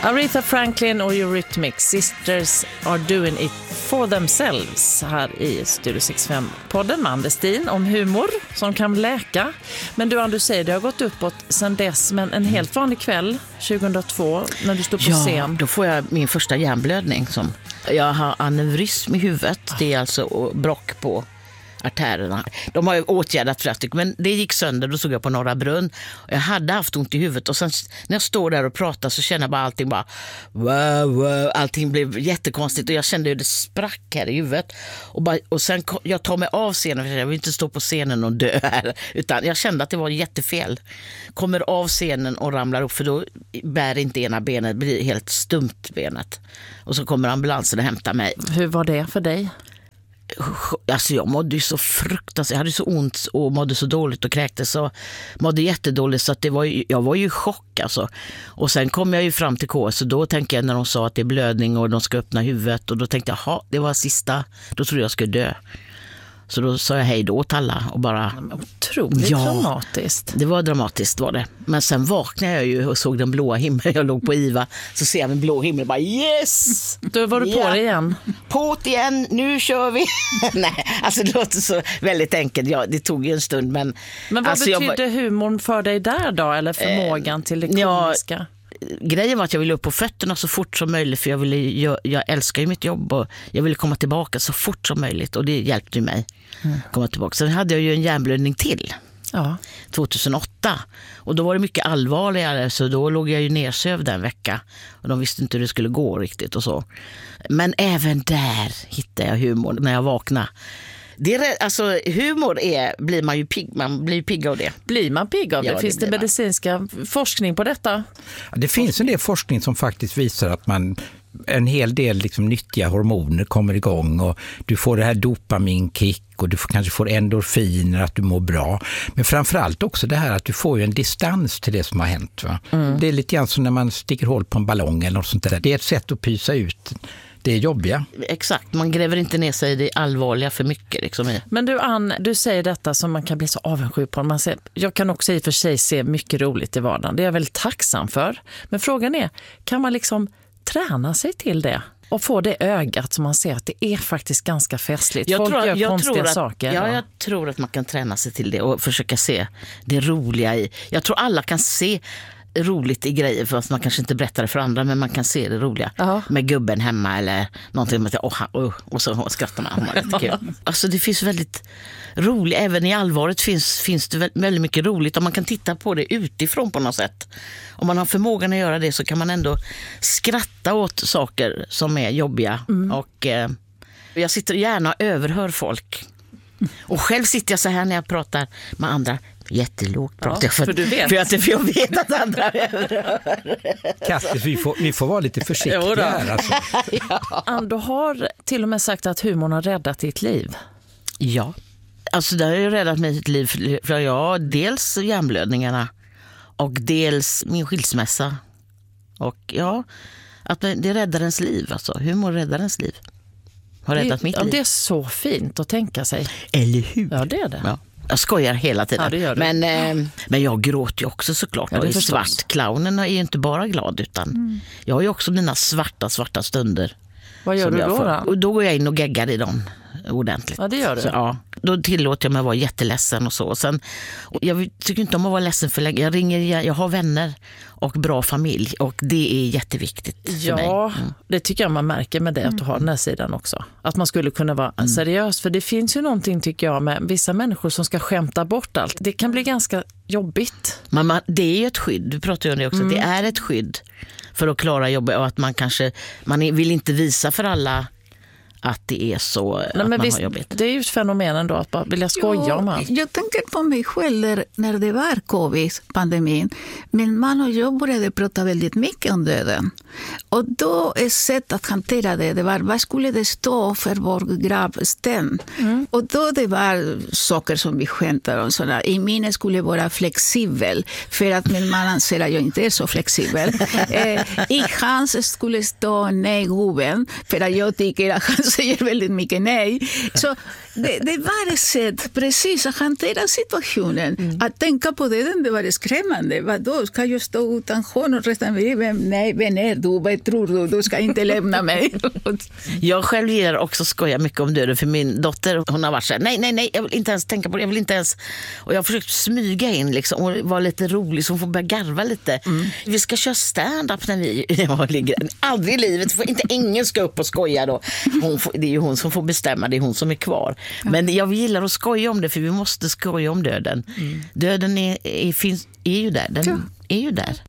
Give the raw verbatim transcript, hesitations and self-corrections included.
Aretha Franklin och Eurythmics Sisters Are Doing It For Themselves här i Studio sextiofem-podden med Anders Stin om humor som kan läka. Men du, Anders, säger det har gått uppåt sedan dess, men en helt vanlig kväll tjugohundratvå när du står på ja, scen. Ja, då får jag min första hjärnblödning. Som, jag har aneurysm i huvudet, det är alltså brock på artärerna. De har ju åtgärdat flera, men det gick sönder. Då såg jag på Norra Brunn. Jag hade haft ont i huvudet och sen när jag står där och pratar så känner jag bara allting bara wow, wow. Allting blev jättekonstigt och jag kände hur det sprack här i huvudet. Och, bara, och sen jag tar mig av scenen för jag vill inte stå på scenen och dö här. Utan jag kände att det var jättefel. Kommer av scenen och ramlar upp för då bär inte ena benet, blir helt stumt benet. Och så kommer ambulansen och hämtar mig. Hur var det för dig? Alltså jag mådde ju så fruktansvärt, jag hade så ont och mådde så dåligt och kräktes så mådde jättedåligt så att det var ju, jag var ju i chock alltså. Och sen kom jag ju fram till K S och då tänkte jag när de sa att det är blödning och de ska öppna huvudet och då tänkte jag, jaha, det var sista, då trodde jag skulle dö. Så då sa jag hej då till alla och bara... Otroligt ja, dramatiskt. Det var dramatiskt var det. Men sen vaknade jag ju och såg den blåa himlen. Jag låg på I V A, så ser jag den blå himlen och bara yes! Då var du på ja. det igen. På det igen, nu kör vi. Nej, alltså det låter så väldigt enkelt. Ja, det tog ju en stund. Men, men vad alltså, betydde jag... humorn för dig där då? Eller förmågan eh, till det komiska? Ja, grejen var att jag ville upp på fötterna så fort som möjligt för jag, ville, jag, jag älskar ju mitt jobb och jag ville komma tillbaka så fort som möjligt och det hjälpte mig mm. komma tillbaka. Sen hade jag ju en hjärnblödning till ja. tjugohundraåtta och då var det mycket allvarligare så då låg jag ju nersövd en vecka och de visste inte hur det skulle gå riktigt och så. Men även där hittade jag humor när jag vaknade. Det är, alltså, humor är, blir man ju pigg, man blir pigg av det. Blir man pigg av det? Ja, finns det, det medicinska forskning på detta? Ja, det finns en del forskning som faktiskt visar att man en hel del liksom nyttiga hormoner kommer igång och du får det här dopaminkick och du får, kanske får endorfiner, att du mår bra. Men framförallt också det här att du får ju en distans till det som har hänt. Va? Mm. Det är lite grann som när man sticker hål på en ballong eller något sånt där. Det är ett sätt att pysa ut det är jobbiga. Exakt, man gräver inte ner sig i det allvarliga för mycket. Liksom. Men du Ann, du säger detta som man kan bli så avundsjuk på. Man ser, jag kan också i och för sig se mycket roligt i vardagen. Det är jag väldigt tacksam för. Men frågan är, kan man liksom träna sig till det? Och få det ögat som man ser att det är faktiskt ganska festligt. Jag Folk tror, gör jag konstiga tror att, saker. Ja, jag tror att man kan träna sig till det och försöka se det roliga i. Jag tror alla kan se roligt i grejer fast man kanske inte berättar det för andra men man kan se det roliga uh-huh. med gubben hemma eller någonting med oh, oh, och så skrattar man. Man kul. Alltså det finns väldigt roligt, även i allvaret finns, finns det väldigt mycket roligt och man kan titta på det utifrån på något sätt. Om man har förmågan att göra det så kan man ändå skratta åt saker som är jobbiga mm. och eh, jag sitter gärna och överhör folk. Och själv sitter jag så här när jag pratar med andra. Jättelågt pratar ja, jag för, för, du vet. för, att, för jag vet att andra överhör. Kastis, vi får, vi får vara lite försiktiga här. Alltså. ja. Ann, du har till och med sagt att humorn har räddat ditt liv. Ja, alltså det har ju räddat mitt liv för jag dels hjärnblödningarna och dels min skilsmässa. Och ja, att det räddar ens liv. Alltså. Humor räddar ens liv. Har räddat det, mitt ja, liv. Det är så fint att tänka sig. Eller hur? Ja, det är det. Ja. Jag skojar hela tiden. Ja, det gör du. Men, eh, men jag gråter ju också såklart. Ja, jag är svart. Clownen är ju inte bara glad utan mm. jag har ju också mina svarta, svarta stunder. Vad gör du då, då? Och då går jag in och geggar i dem ordentligt. Ja, det gör du. Så, ja, då tillåter jag mig att vara jätteledsen och så. Och sen, och jag tycker inte om att vara ledsen för länge. Jag ringer, jag har vänner och bra familj och det är jätteviktigt för ja, mig. Ja, mm. det tycker jag man märker med det att du har den här sidan också. Att man skulle kunna vara mm. seriös. För det finns ju någonting tycker jag med vissa människor som ska skämta bort allt. Det kan bli ganska jobbigt. Men man, det är ju ett skydd, du pratar ju om det också. Mm. Det är ett skydd för att klara jobbet och att man kanske, man vill inte visa för alla att det är så. Nej, att man visst, har jobbigt. Det är ju ett fenomen ändå att bara vilja skoja jo, om allt. Jag tänker på mig själv när det var covid-pandemin. Min man och jag började prata väldigt mycket om döden. Och då är sätt att hantera det, det var vad skulle det stå för vår gravsten? Mm. Och då det var saker som vi skämtar om. Sådär. I min skulle vara flexibel för att min man anser att jag inte är så flexibel. eh, I hans skulle stå nej gubben för att jag tycker att hans säger väldigt mycket nej. Så det, det var ett sätt precis att hantera situationen. Mm. Att tänka på det, det var skrämmande. Vadå, ska jag stå utan honom resten av livet? Nej, vem är du? Vad tror du? Du ska inte lämna mig. Jag själv ger också skoja mycket om döden, för min dotter, hon har varit så här, nej, nej, nej, jag vill inte ens tänka på det, jag vill inte ens. Och jag har försökt smyga in liksom, och vara lite rolig så hon får börja garva lite. Mm. Vi ska köra stand-up när vi ja, ligger. Aldrig i livet, för inte ingen ska upp och skoja då. Hon får, det är ju hon som får bestämma, det är hon som är kvar. Ja. Men jag gillar att skoja om det, för vi måste skoja om döden. Mm. Döden är, är, finns, är ju där, den ja. är ju där.